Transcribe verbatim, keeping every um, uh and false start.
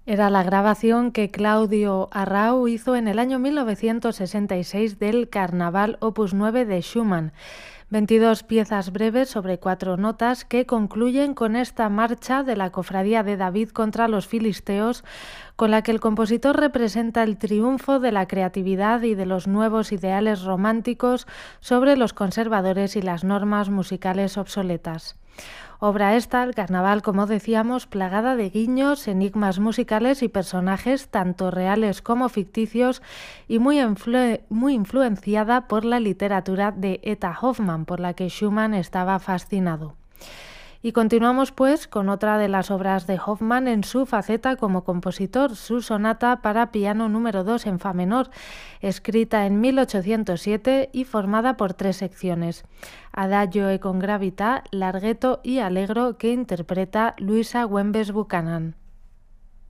Era la grabación que Claudio Arrau hizo en el año mil novecientos sesenta y seis del Carnaval opus nueve de Schumann. veintidós piezas breves sobre cuatro notas que concluyen con esta marcha de la Cofradía de David contra los filisteos, con la que el compositor representa el triunfo de la creatividad y de los nuevos ideales románticos sobre los conservadores y las normas musicales obsoletas. Obra esta, el Carnaval, como decíamos, plagada de guiños, enigmas musicales y personajes tanto reales como ficticios, y muy, influ- muy influenciada por la literatura de Etta Hoffmann, por la que Schumann estaba fascinado. Y continuamos pues con otra de las obras de Hoffmann en su faceta como compositor, su sonata para piano número dos en fa menor, escrita en mil ochocientos siete y formada por tres secciones: Adagio e con gravità, Larghetto y Allegro, que interpreta Luisa Wembes Buchanan.